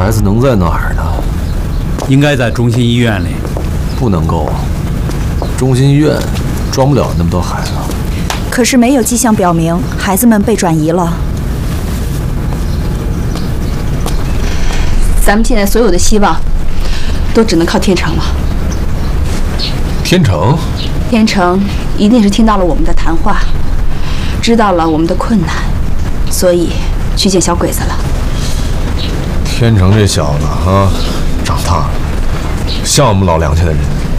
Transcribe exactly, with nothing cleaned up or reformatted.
孩子能在哪儿呢？ 应该在中心医院里。 不能够，中心医院装不了那么多孩子。 可是没有迹象表明孩子们被转移了。 咱们现在所有的希望，都只能靠天成了。 天成？ 天成一定是听到了我们的谈话，知道了我们的困难，所以去见小鬼子了。 天成这小子啊，长大了，像我们老梁家的人。